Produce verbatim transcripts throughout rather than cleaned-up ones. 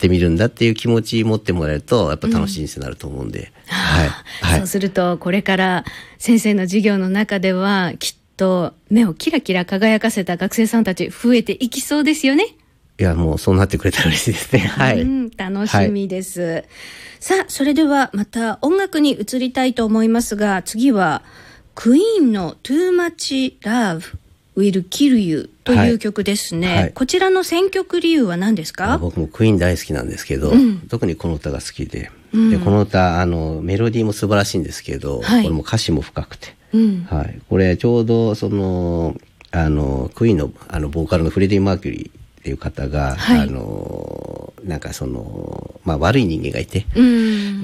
ってみるんだっていう気持ち持ってもらえるとやっぱ楽しい人生になると思うんで、うんはいはい、そうするとこれから先生の授業の中ではきっと目をキラキラ輝かせた学生さんたち増えていきそうですよね。 いやもうそうなってくれたら嬉しいですね。はい、 うん、楽しみです、はい、さあそれではまた音楽に移りたいと思いますが、次はクイーンの Too Much Love Will Kill You という曲ですね、はいはい、こちらの選曲理由は何ですか？ 僕もクイーン大好きなんですけど、うん、特にこの歌が好き で,、うん、でこの歌あのメロディーも素晴らしいんですけど、はい、これも歌詞も深くて、うんはい、これちょうどそのあのクイーン の, あのボーカルのフレディ・マーキュリーっていう方が、はい、あのなんかその、まあ、悪い人間がいて、うん、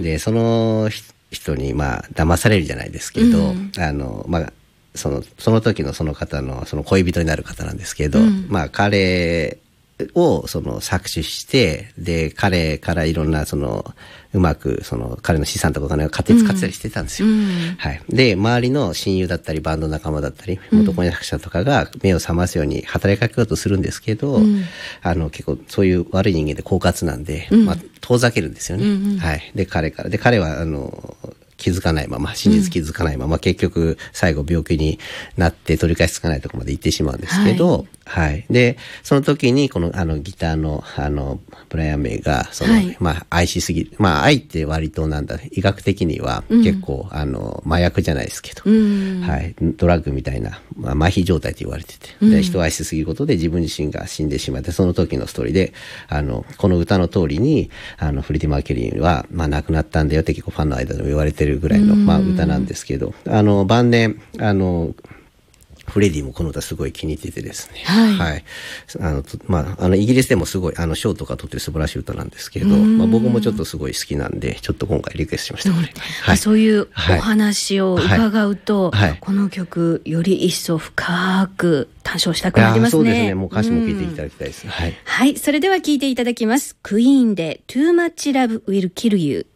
でその人にまあ騙されるじゃないですけど、うん、あのまあそのその時のその方のその恋人になる方なんですけど、うん、まあ彼をその搾取してで彼からいろんなそのうまくその彼の資産とかお金を勝手に使ってたりしてたんですよ、うん、はい、で周りの親友だったりバンド仲間だったり元婚約者とかが目を覚ますように働きかけようとするんですけど、うん、あの結構そういう悪い人間で狡猾なんで、うんまあ、遠ざけるんですよね、うんうんはい、で彼からで彼はあの気づかないまま真実気づかないまま、うん、結局最後病気になって取り返しつかないところまで行ってしまうんですけど、はいはい、でその時にこのあのギターのあのブライアン・メイがその、はいまあ、愛しすぎる、まあ愛って割となんだ医学的には結構、うん、あの麻薬じゃないですけど、うんはい、ドラッグみたいな、まあ、麻痺状態と言われてて、うん、で人を愛しすぎることで自分自身が死んでしまって、その時のストーリーであのこの歌の通りにあのフレディ・マーキュリーは、まあ、亡くなったんだよって結構ファンの間でも言われてるぐらいの、まあ、歌なんですけど、あの晩年あのフレディもこの歌すごい気に入っててですね、はいはい、あのまあ、あのイギリスでもすごいあの賞とか取ってる素晴らしい歌なんですけど、まあ、僕もちょっとすごい好きなんでちょっと今回リクエストしました、これ、うんはい、そういうお話を伺うと、はいはい、この曲より一層深く鑑賞したくなりますね。そうですね、もう歌詞も聴いていただきたいです、うん、はい、はい、それでは聴いていただきます。クイーンで Too Much Love Will Kill You。